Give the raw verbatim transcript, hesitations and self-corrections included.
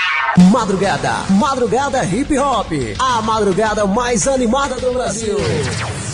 Madrugada, madrugada hip hop, a madrugada mais animada do Brasil.